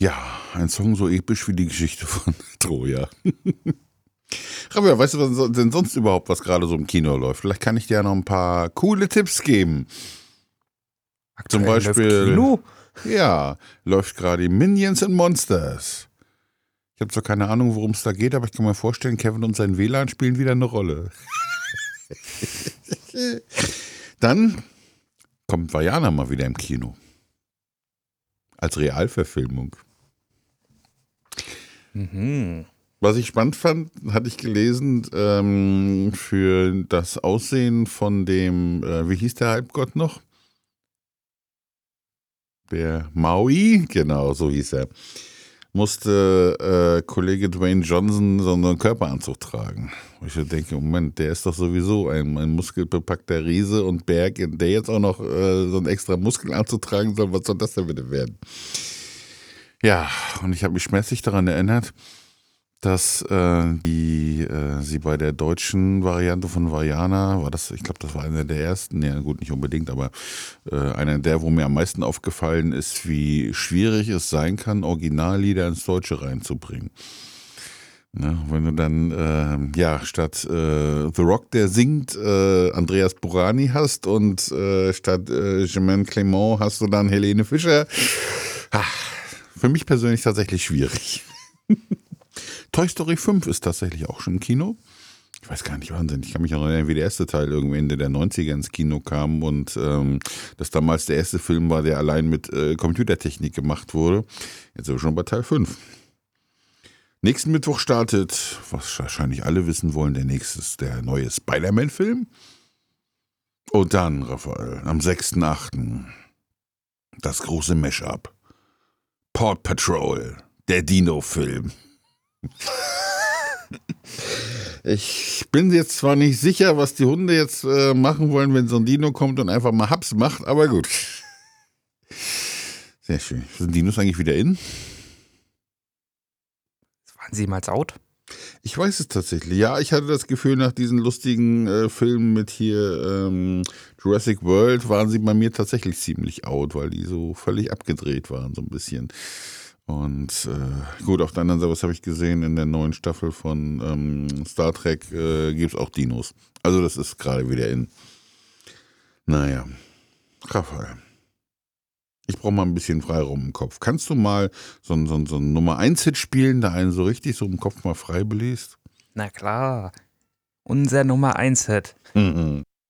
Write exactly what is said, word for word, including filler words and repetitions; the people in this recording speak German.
Ja, ein Song so episch wie die Geschichte von Troja. Rabia, weißt du was so- denn sonst überhaupt, was gerade so im Kino läuft? Vielleicht kann ich dir ja noch ein paar coole Tipps geben. Zum Aktuell läuft Beispiel, Kino? ja, läuft gerade Minions and Monsters. Ich habe zwar keine Ahnung, worum es da geht, aber ich kann mir vorstellen, Kevin und sein W L A N spielen wieder eine Rolle. Dann kommt Vajana mal wieder im Kino. Als Realverfilmung. Mhm. Was ich spannend fand, hatte ich gelesen, ähm, für das Aussehen von dem, äh, wie hieß der Halbgott noch? Der Maui, genau, so hieß er. Musste äh, Kollege Dwayne Johnson so einen Körperanzug tragen. Wo ich so denke, Moment, der ist doch sowieso ein, ein muskelbepackter Riese und Berg, der jetzt auch noch äh, so einen extra Muskelanzug tragen soll, was soll das denn bitte werden? Ja, und ich habe mich schmerzlich daran erinnert, dass äh, die äh, sie bei der deutschen Variante von Vajana, war das, ich glaube, das war einer der ersten, ja gut, nicht unbedingt, aber äh, einer der, wo mir am meisten aufgefallen ist, wie schwierig es sein kann, Originallieder ins Deutsche reinzubringen. Ne, wenn du dann, äh, ja, statt äh, The Rock, der singt, äh, Andreas Burani hast und äh, statt äh, Jermaine Clement hast du dann Helene Fischer. Ah, für mich persönlich tatsächlich schwierig. Toy Story fünf ist tatsächlich auch schon im Kino. Ich weiß gar nicht, Wahnsinn. Ich kann mich noch erinnern, wie der erste Teil irgendwie Ende der neunziger ins Kino kam und ähm, das damals der erste Film war, der allein mit äh, Computertechnik gemacht wurde. Jetzt sind wir schon bei Teil fünf. Nächsten Mittwoch startet, was wahrscheinlich alle wissen wollen, der nächste ist der neue Spider-Man-Film. Und dann, Raphael, am sechsten achten das große Mash-up. Paw Patrol, der Dino-Film. Ich bin jetzt zwar nicht sicher, was die Hunde jetzt äh, machen wollen, wenn so ein Dino kommt und einfach mal Haps macht, aber gut. Sehr schön. Sind Dinos eigentlich wieder in? Waren sie jemals out? Ich weiß es tatsächlich. Ja, ich hatte das Gefühl, nach diesen lustigen äh, Filmen mit hier ähm, Jurassic World waren sie bei mir tatsächlich ziemlich out, weil die so völlig abgedreht waren, so ein bisschen. Und äh, gut, auf der anderen Seite, was habe ich gesehen, in der neuen Staffel von ähm, Star Trek äh, gibt es auch Dinos. Also das ist gerade wieder in. Naja, Raphael, ich brauche mal ein bisschen Freiraum im Kopf. Kannst du mal so ein, so ein, so ein Nummer eins Hit spielen, der einen so richtig so im Kopf mal frei bläst? Na klar. Unser Nummer eins Hit. Mhm.